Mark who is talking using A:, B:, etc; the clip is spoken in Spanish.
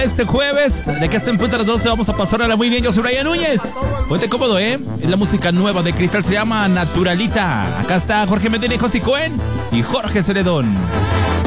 A: Este jueves, de que estén punto a las 12, vamos a pasarla muy bien. Yo soy Brian Núñez. Ponte cómodo, Es la música nueva de Cristal, se llama Naturalita. Acá está Jorge Medina y José Cohen y Jorge Celedón.